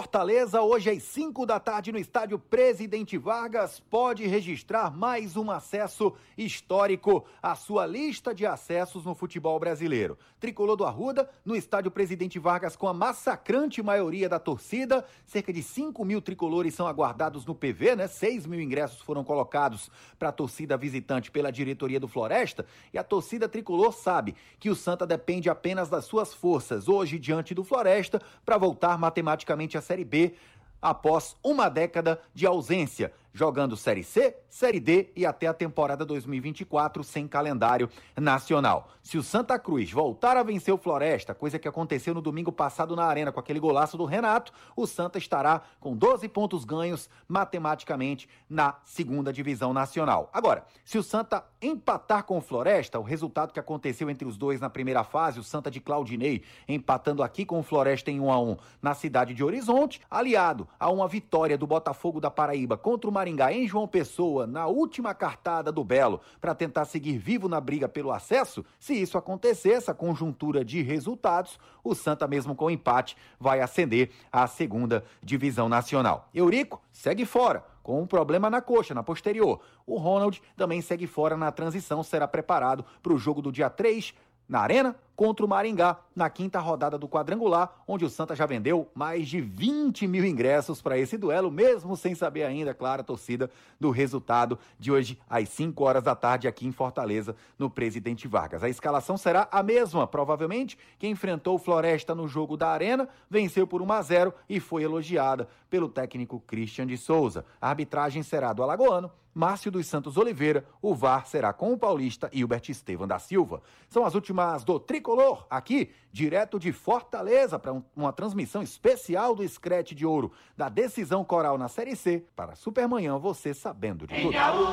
Fortaleza, hoje às 5 da tarde no estádio Presidente Vargas, pode registrar mais um acesso histórico à sua lista de acessos no futebol brasileiro. Tricolor do Arruda, no estádio Presidente Vargas, com a massacrante maioria da torcida, cerca de 5 mil tricolores são aguardados no PV, 6 mil ingressos foram colocados para a torcida visitante pela diretoria do Floresta, e a torcida tricolor sabe que o Santa depende apenas das suas forças hoje diante do Floresta para voltar matematicamente à Série B após uma década de ausência, jogando Série C, Série D e até a temporada 2024 sem calendário nacional. Se o Santa Cruz voltar a vencer o Floresta, coisa que aconteceu no domingo passado na Arena com aquele golaço do Renato, o Santa estará com 12 pontos ganhos matematicamente na segunda divisão nacional. Agora, se o Santa empatar com o Floresta, o resultado que aconteceu entre os dois na primeira fase, o Santa de Claudinei empatando aqui com o Floresta em 1-1 na cidade de Horizonte, aliado a uma vitória do Botafogo da Paraíba contra o Maringá em João Pessoa na última cartada do Belo para tentar seguir vivo na briga pelo acesso, se isso acontecer, essa conjuntura de resultados, o Santa mesmo com empate vai ascender à segunda divisão nacional. Eurico segue fora, com um problema na coxa, na posterior. O Ronald também segue fora na transição, será preparado para o jogo do dia 3 na Arena contra o Maringá, na quinta rodada do quadrangular, onde o Santa já vendeu mais de 20 mil ingressos para esse duelo, mesmo sem saber ainda, claro, a torcida do resultado de hoje às 5 horas da tarde aqui em Fortaleza, no Presidente Vargas. A escalação será a mesma, provavelmente, que enfrentou o Floresta no jogo da Arena, venceu por 1-0 e foi elogiada pelo técnico Christian de Souza. A arbitragem será do alagoano Márcio dos Santos Oliveira, o VAR será com o paulista Hilbert Estevam da Silva. São as últimas do Tricolor, aqui, direto de Fortaleza, para uma transmissão especial do Scratch de Ouro da decisão coral na Série C, para Supermanhã, você sabendo de tudo.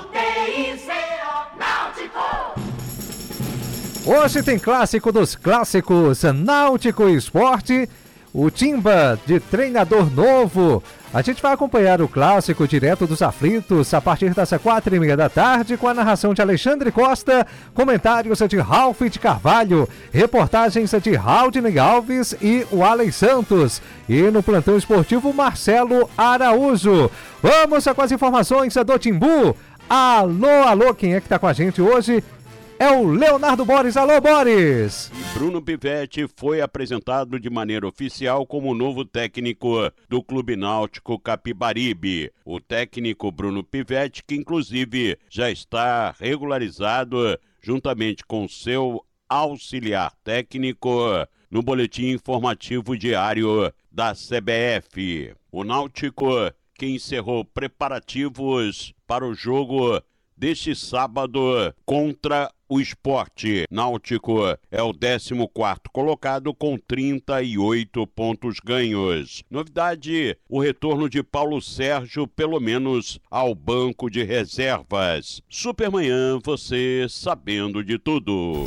Hoje tem clássico dos clássicos, Náutico Esporte, o Timba de treinador novo. A gente vai acompanhar o clássico direto dos aflitos a partir das 4h30 da tarde com a narração de Alexandre Costa, comentários de Ralf de Carvalho, reportagens de Raudney Alves e o Alex Santos. E no plantão esportivo, Marcelo Araújo. Vamos com as informações do Timbu. Alô, quem é que tá com a gente hoje? É o Leonardo Boris. Alô, Boris! Bruno Pivetti foi apresentado de maneira oficial como novo técnico do Clube Náutico Capibaribe. O técnico Bruno Pivetti, que inclusive já está regularizado juntamente com seu auxiliar técnico no boletim informativo diário da CBF. O Náutico, que encerrou preparativos para o jogo deste sábado contra o Sport. Náutico é o 14º colocado com 38 pontos ganhos. Novidade, o retorno de Paulo Sérgio, pelo menos ao banco de reservas. Supermanhã, você sabendo de tudo.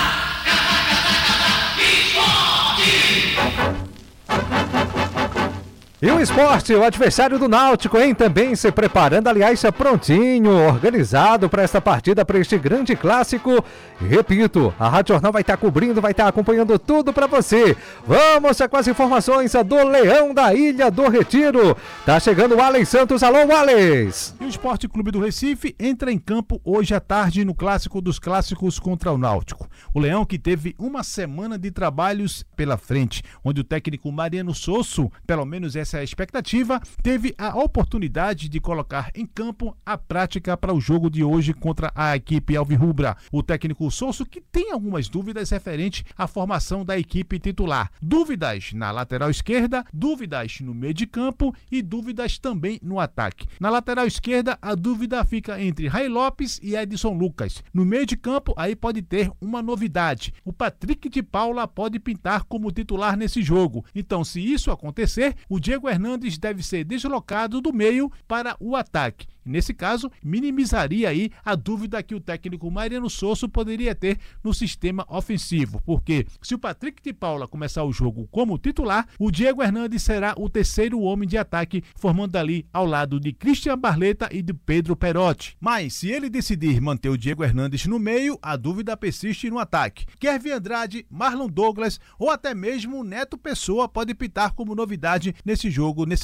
E o Esporte, o adversário do Náutico, também se preparando, aliás, prontinho, organizado para esta partida, para este grande clássico. E repito, a Rádio Jornal vai estar cobrindo, vai estar acompanhando tudo para você. Vamos com as informações do Leão da Ilha do Retiro. Tá chegando o Alex Santos. Alô, Alex! E o Esporte Clube do Recife entra em campo hoje à tarde no clássico dos clássicos contra o Náutico. O Leão, que teve uma semana de trabalhos pela frente, onde o técnico Mariano Sosso, pelo menos essa é a expectativa, teve a oportunidade de colocar em campo a prática para o jogo de hoje contra a equipe alvirrubra. O técnico Sosso, que tem algumas dúvidas referente à formação da equipe titular. Dúvidas na lateral esquerda, dúvidas no meio de campo e dúvidas também no ataque. Na lateral esquerda, a dúvida fica entre Ray Lopes e Edson Lucas. No meio de campo, aí pode ter uma novidade. O Patrick de Paula pode pintar como titular nesse jogo. Então, se isso acontecer, o Diego Hernandes deve ser deslocado do meio para o ataque. Nesse caso, minimizaria aí a dúvida que o técnico Mariano Sosso poderia ter no sistema ofensivo, porque se o Patrick de Paula começar o jogo como titular, o Diego Hernandes será o terceiro homem de ataque, formando ali ao lado de Christian Barleta e de Pedro Perotti. Mas se ele decidir manter o Diego Hernandes no meio, a dúvida persiste no ataque. Kevin Andrade, Marlon Douglas ou até mesmo o Neto Pessoa pode pintar como novidade nesse jogo, nesse